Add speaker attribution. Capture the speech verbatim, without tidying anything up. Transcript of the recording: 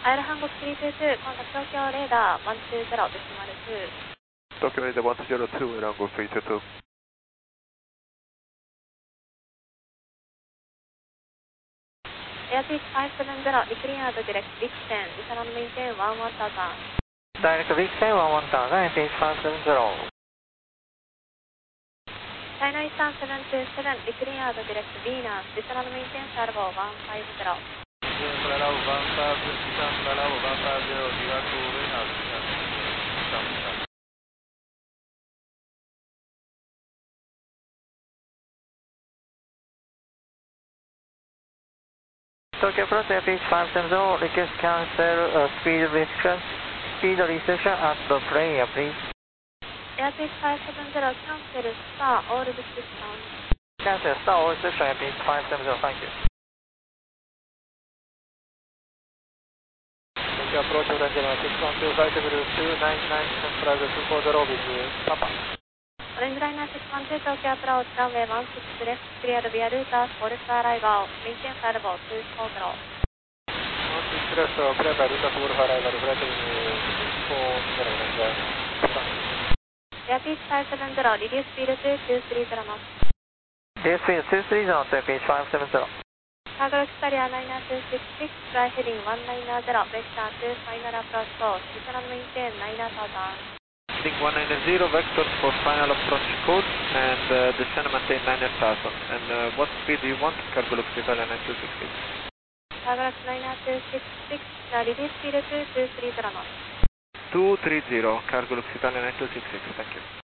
Speaker 1: アイルハンゴスリーツーツー、コンタクト東京レーダーワンツーゼロデシマルツー。
Speaker 2: 東京レーダーワンツーゼロツー、アイルハンゴスリーツーツー。
Speaker 1: エアピーチファイブセブンゼロ、リクリアードディレクトビクセン、リサランドメインテンワンワンタウザン。
Speaker 3: ダイレクトビクセンワンワンタウザン、エアピーチファイブセブンゼロ。
Speaker 1: チャイナイスタンセブンツーセブン、リクリアードディレクトビーナス、リサランドメインテンサルボワンファイブゼロ。
Speaker 3: Tokyo Plusエアピーチファイブセブンゼロ、request cancel、uh, speed restriction, speed restriction at the player, please.
Speaker 1: エアピーチファイブセブンゼロ、キャンセルスター、オールディスクション。
Speaker 3: Cancel star all restriction,エアピーチファイブセブンゼロ、thank you. Tokyo Approach Orange six one two flight level two nine nine Central two four zero with Papa.
Speaker 1: オレンジライナーシックスワンツー、東京アプローチランウェイワンシックスレフト、クリアルビアルーター、フォルスアライバー、メインテンサルボツーフォーゼロ。
Speaker 3: ワンシックスレフト、クリアルビアルーター、フォルスアライバー、フライトレベルフォーゼロ、オレンジライナー。
Speaker 1: エアピーチファイブセブンゼロ、リデューススピードツーツースリーゼロノット。
Speaker 3: リデューススピードツースリーゼロノット、エアピーチファイブセブンゼロ。
Speaker 1: カーゴロキスタリアナイナーツーシックスシックス、フライヘディングワンナイナーゼロ、ベクターツー、ファイナルアプローチコース、リサランドメインテンナイナータウザン。
Speaker 2: Heading one nine zero, vector for final approach code and uh, descend and maintain nine thousand. And uh, what speed do you want? Cargo looks Italia nine two six six.
Speaker 1: カーゴロキスナイナーツーシックスシックス、リデューススピードツーツースリーゼロノット。
Speaker 2: two three zero, Cargo looks Italia nine two six six, thank you.